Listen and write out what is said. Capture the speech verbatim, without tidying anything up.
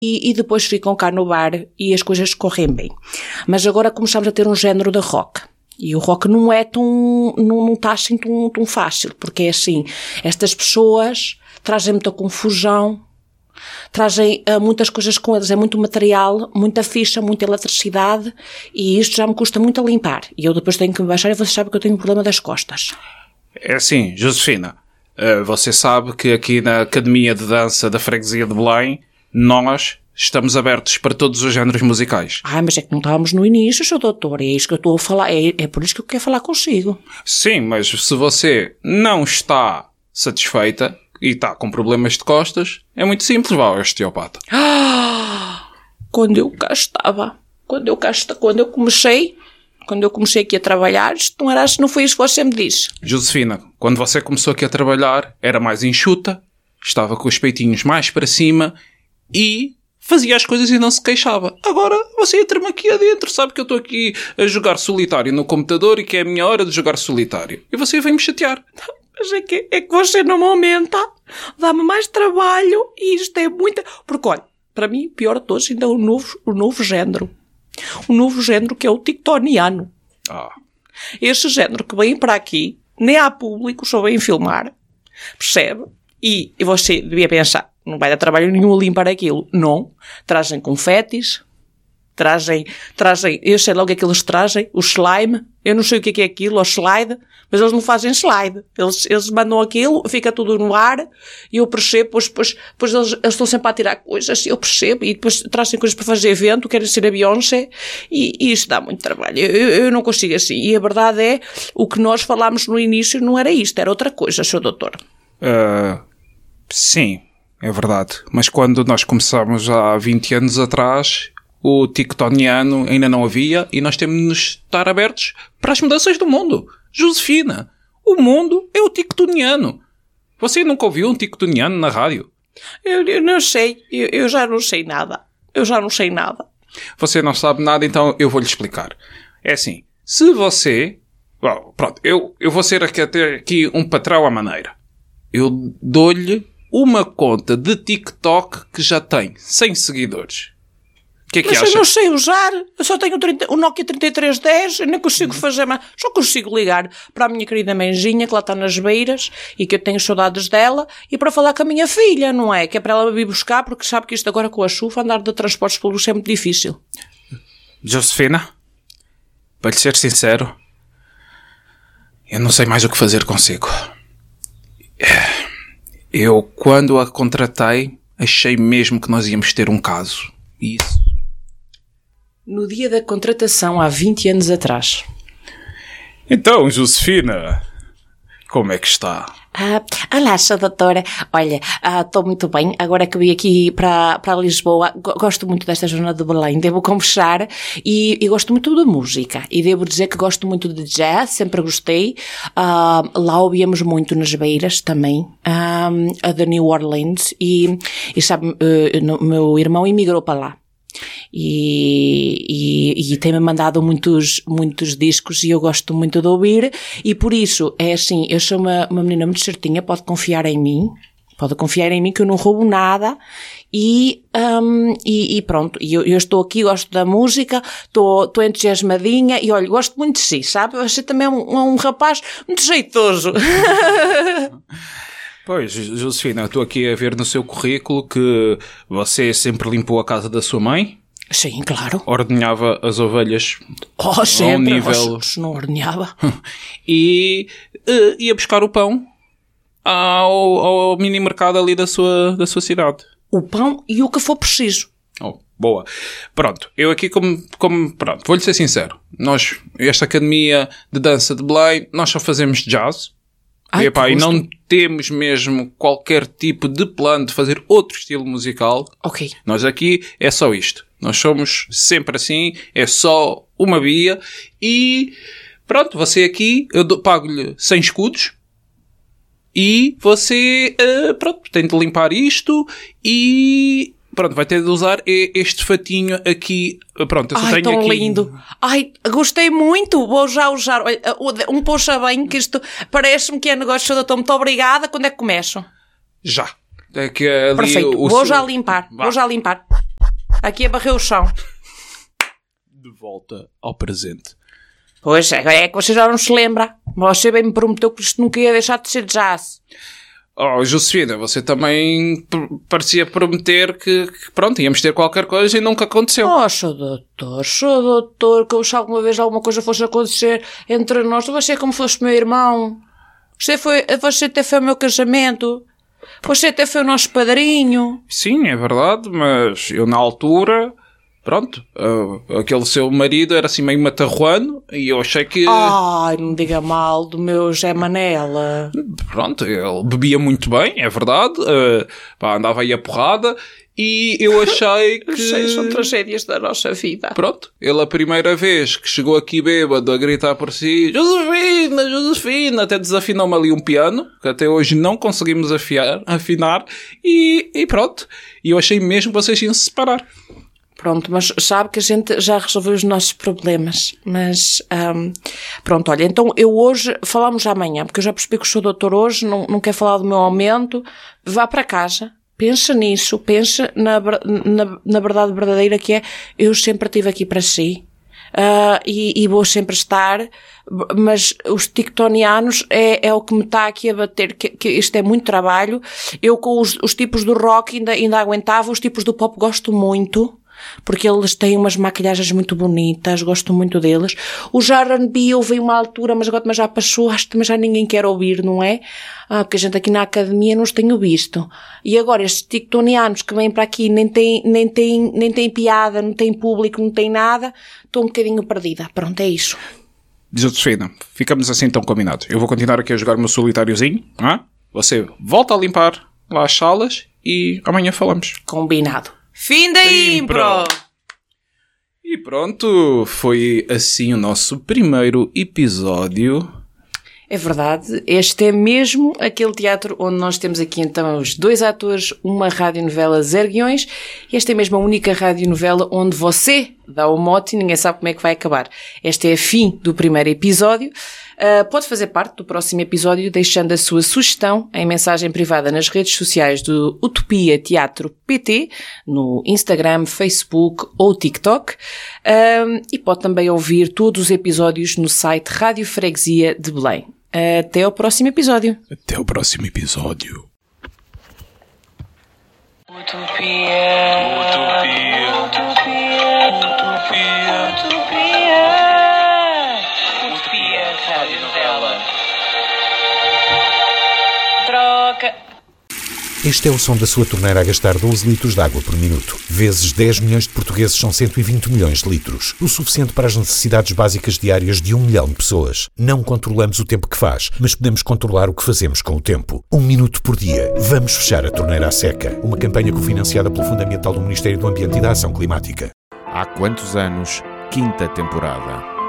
e, e depois ficam cá no bar e as coisas correm bem. Mas agora começamos a ter um género de rock. E o rock não é tão, não, não está assim tão, tão fácil, porque é assim, estas pessoas trazem muita confusão, trazem uh, muitas coisas com eles, é muito material, muita ficha, muita eletricidade, e isto já me custa muito a limpar. E eu depois tenho que me baixar e você sabe que eu tenho um problema das costas. É assim, Josefina, uh, você sabe que aqui na Academia de Dança da Freguesia de Belém, nós estamos abertos para todos os géneros musicais. Ah, mas é que não estávamos no início, seu doutor, é isso que eu estou a falar, é, é por isso que eu quero falar consigo. Sim, mas se você não está satisfeita e está com problemas de costas, é muito simples, vá ao osteopata. Ah, quando eu cá estava, quando eu cá estava, quando eu comecei, quando eu comecei aqui a trabalhar, isto não era, não foi isso que você me disse. Josefina, quando você começou aqui a trabalhar, era mais enxuta, estava com os peitinhos mais para cima e fazia as coisas e não se queixava. Agora você entra-me aqui adentro, sabe que eu estou aqui a jogar solitário no computador e que é a minha hora de jogar solitário. E você vem-me chatear. Mas é que, é que você não me aumenta, dá-me mais trabalho e isto é muita... Porque olha, para mim o pior de todos ainda é o novo, o novo género. O novo género que é o TikToniano. Ah. Este género que vem para aqui, nem há público, só vem filmar, percebe? E, e você devia pensar, não vai dar trabalho nenhum a limpar aquilo. Não. Trazem confetes, trazem, trazem, eu sei logo o que é que eles trazem, o slime, eu não sei o que é que é aquilo, o slide, mas eles não fazem slide. Eles, eles mandam aquilo, fica tudo no ar, e eu percebo, depois, depois, depois eles, eles estão sempre a tirar coisas, eu percebo, e depois trazem coisas para fazer evento, querem ser a Beyoncé, e, e isso dá muito trabalho. Eu, eu, eu não consigo assim. E a verdade é, o que nós falámos no início não era isto, era outra coisa, senhor doutor. Uh, sim. É verdade, mas quando nós começámos há vinte anos atrás, o TikToniano ainda não havia e nós temos de nos estar abertos para as mudanças do mundo. Josefina, o mundo é o TikToniano. Você nunca ouviu um TikToniano na rádio? Eu, eu não sei, eu, eu já não sei nada. Eu já não sei nada. Você não sabe nada, então eu vou-lhe explicar. É assim, se você... Bom, pronto, eu, eu vou ser aqui, até aqui um patrão à maneira. Eu dou-lhe uma conta de TikTok que já tem cem seguidores. O que é que Mas acha? eu não sei usar. Eu só tenho trinta, o Nokia trinta e três dez, eu nem consigo fazer mais. Só consigo ligar para a minha querida mãezinha, que lá está nas beiras, e que eu tenho saudades dela, e para falar com a minha filha, não é? Que é para ela me vir buscar, porque sabe que isto agora com a chuva, andar de transportes públicos é muito difícil. Josefina, para lhe ser sincero, eu não sei mais o que fazer consigo. Eu, quando a contratei, achei mesmo que nós íamos ter um caso. Isso. No dia da contratação, há vinte anos atrás. Então, Josefina, como é que está? Ah, olá, sou doutora. Olha, estou ah, muito bem. Agora que vim aqui para, para Lisboa, gosto muito desta zona de Belém, devo confessar, e, e gosto muito de música. E devo dizer que gosto muito de jazz, sempre gostei. Ah, lá ouvíamos muito nas beiras também, ah, a de New Orleans, e, e sabe, uh, meu irmão emigrou para lá. E, e, e tem-me mandado muitos, muitos discos e eu gosto muito de ouvir, e por isso é assim, eu sou uma, uma menina muito certinha, pode confiar em mim, pode confiar em mim que eu não roubo nada, e, um, e, e pronto, eu, eu estou aqui, gosto da música, estou, estou entusiasmadinha e olha, gosto muito de si, sabe? Você também é um, um rapaz muito jeitoso. Pois, Josefina, estou aqui a ver no seu currículo que você sempre limpou a casa da sua mãe. Sim, claro. Ordenhava as ovelhas oh, sempre, ao nível... Se não ordenhava. E uh, ia buscar o pão ao, ao mini mercado ali da sua, da sua cidade. O pão e o que for preciso. Oh, boa. Pronto, eu aqui como... como pronto, vou-lhe ser sincero. Nós, esta Academia de Dança de Belém, nós só fazemos jazz. Ai, e, epá, e não temos mesmo qualquer tipo de plano de fazer outro estilo musical. Ok. Nós aqui é só isto. Nós somos sempre assim, é só uma via. E pronto, você aqui, eu pago-lhe cem escudos. E você, uh, pronto, tem de limpar isto e... Pronto, vai ter de usar este fatinho aqui. Pronto, eu só Ai, tenho tão aqui... lindo. Ai, gostei muito. Vou já usar. Olha, um poxa bem, que isto parece-me que é negócio, doutor. Muito obrigada. Quando é que começo? Já. É que ali Perfeito. o, o Vou seu... já limpar. Vá. Vou já limpar. aqui a barrer o chão. De volta ao presente. Pois, agora é que você já não se lembra. Você bem me prometeu que isto nunca ia deixar de ser jazz. Oh, Josefina, você também p- parecia prometer que, que, pronto, íamos ter qualquer coisa e nunca aconteceu. Oh, sou doutor, sou doutor, que eu se alguma vez alguma coisa fosse acontecer entre nós, você é como fosse meu irmão. Você foi, você até foi o meu casamento. Você até foi o nosso padrinho. Sim, é verdade, mas eu na altura, pronto, uh, aquele seu marido era assim meio matarruano e eu achei que... Ai, não diga mal do meu Zé Manela. Pronto, ele bebia muito bem, é verdade, uh, pá, andava aí a porrada e eu achei que... Sei, são tragédias da nossa vida. Pronto, ele a primeira vez que chegou aqui bêbado a gritar por si, Josefina, Josefina, até desafinou-me ali um piano, que até hoje não conseguimos afiar, afinar, e, e pronto. E eu achei mesmo que vocês iam se separar. Pronto, mas sabe que a gente já resolveu os nossos problemas. Mas, um, pronto, olha, então eu hoje, falamos amanhã, porque eu já percebi que o seu doutor hoje não, não quer falar do meu aumento. Vá para casa, pensa nisso, pensa na, na, na verdade verdadeira que é, eu sempre estive aqui para si. Uh, e, e vou sempre estar, mas os tictonianos é, é o que me está aqui a bater, que, que isto é muito trabalho. Eu com os, os tipos do rock ainda, ainda aguentava, os tipos do pop gosto muito, porque eles têm umas maquilhagens muito bonitas, gosto muito deles. O R and B houve uma altura, mas agora mas já passou, acho que também já ninguém quer ouvir, não é? Ah, porque a gente aqui na academia não os tenho visto. E agora estes tictonianos que vêm para aqui nem têm, nem têm, nem têm piada, não têm público, não têm nada, estou um bocadinho perdida. Pronto, é isso. Josefina, ficamos assim então combinados. Eu vou continuar aqui a jogar o meu solitáriozinho, ah? Você volta a limpar lá as salas e amanhã falamos. Combinado. Fim da impro! E pronto, foi assim o nosso primeiro episódio. É verdade, este é mesmo aquele teatro onde nós temos aqui então os dois atores, uma radionovela zero guiões, e esta é mesmo a única radionovela onde você dá o mote e ninguém sabe como é que vai acabar. Este é a fim do primeiro episódio. Uh, pode fazer parte do próximo episódio deixando a sua sugestão em mensagem privada nas redes sociais do Utopia Teatro P T, no Instagram, Facebook ou TikTok. Uh, e pode também ouvir todos os episódios no site Rádio Freguesia de Belém. Até ao próximo episódio. Até o próximo episódio. Utopia. Utopia. Utopia. Utopia. Utopia. Utopia. Radionovela. Troca. Este é o som da sua torneira a gastar doze litros de água por minuto. Vezes dez milhões de portugueses são cento e vinte milhões de litros. O suficiente para as necessidades básicas diárias de um milhão de pessoas. Não controlamos o tempo que faz, mas podemos controlar o que fazemos com o tempo. Um minuto por dia. Vamos fechar a torneira à seca. Uma campanha cofinanciada pelo Fundo Ambiental do Ministério do Ambiente e da Ação Climática. Há quantos anos? Quinta temporada.